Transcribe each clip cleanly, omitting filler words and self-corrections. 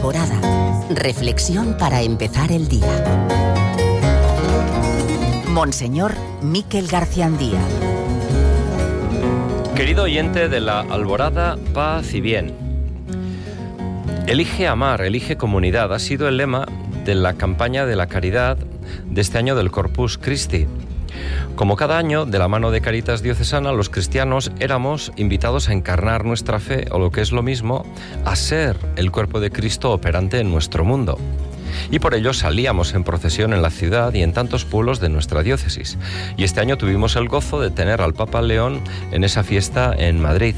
Alborada. Reflexión para empezar el día. Monseñor Miquel Garciandía. Querido oyente de la Alborada, paz y bien. Elige amar, elige comunidad ha sido el lema de la campaña de la caridad de este año del Corpus Christi. Como cada año, de la mano de Caritas Diocesana, los cristianos éramos invitados a encarnar nuestra fe, o lo que es lo mismo, a ser el cuerpo de Cristo operante en nuestro mundo. Y por ello salíamos en procesión en la ciudad y en tantos pueblos de nuestra diócesis. Y este año tuvimos el gozo de tener al Papa León en esa fiesta en Madrid.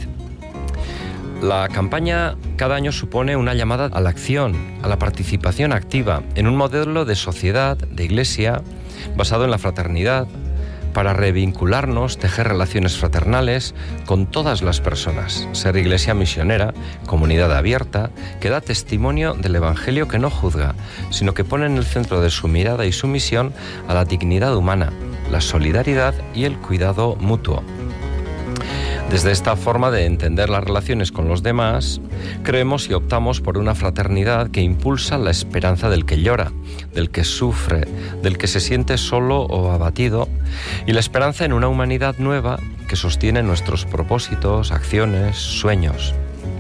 La campaña cada año supone una llamada a la acción, a la participación activa, en un modelo de sociedad, de iglesia, basado en la fraternidad, para revincularnos, tejer relaciones fraternales con todas las personas, ser iglesia misionera, comunidad abierta, que da testimonio del Evangelio que no juzga, sino que pone en el centro de su mirada y su misión a la dignidad humana, la solidaridad y el cuidado mutuo. Desde esta forma de entender las relaciones con los demás, creemos y optamos por una fraternidad que impulsa la esperanza del que llora, del que sufre, del que se siente solo o abatido, y la esperanza en una humanidad nueva que sostiene nuestros propósitos, acciones, sueños.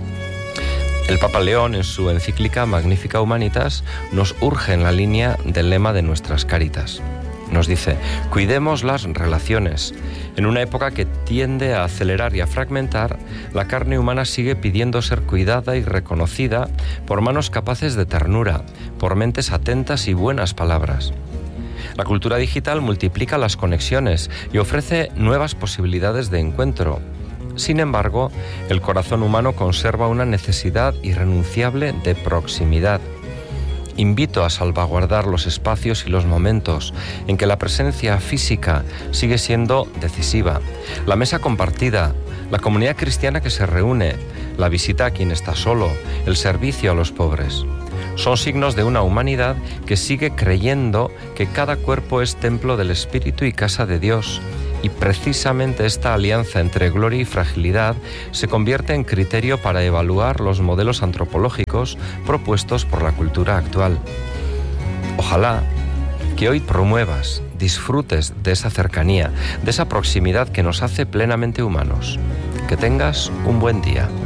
El Papa León, en su encíclica Magnificat Humanitas, nos urge en la línea del lema de nuestras Caritas. Nos dice: cuidemos las relaciones. En una época que tiende a acelerar y a fragmentar, la carne humana sigue pidiendo ser cuidada y reconocida por manos capaces de ternura, por mentes atentas y buenas palabras. La cultura digital multiplica las conexiones y ofrece nuevas posibilidades de encuentro. Sin embargo, el corazón humano conserva una necesidad irrenunciable de proximidad. Invito a salvaguardar los espacios y los momentos en que la presencia física sigue siendo decisiva. La mesa compartida, la comunidad cristiana que se reúne, la visita a quien está solo, el servicio a los pobres. Son signos de una humanidad que sigue creyendo que cada cuerpo es templo del Espíritu y casa de Dios. Y precisamente esta alianza entre gloria y fragilidad se convierte en criterio para evaluar los modelos antropológicos propuestos por la cultura actual. Ojalá que hoy promuevas, disfrutes de esa cercanía, de esa proximidad que nos hace plenamente humanos. Que tengas un buen día.